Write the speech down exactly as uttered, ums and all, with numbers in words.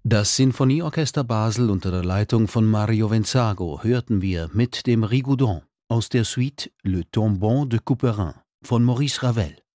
Das Sinfonieorchester Basel unter der Leitung von Mario Venzago hörten wir mit dem Rigoudon aus der Suite Le Tombeau de Couperin von Maurice Ravel.